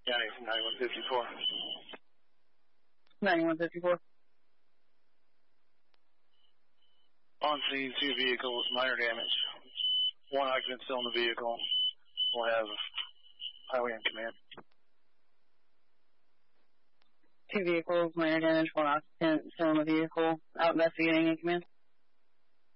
County 9154. 9154. On scene, 2 vehicles, minor damage. 1 occupant still in the vehicle. We'll have highway in command. 2 vehicles, minor damage, 1 occupant still in the vehicle. Out investigating in command.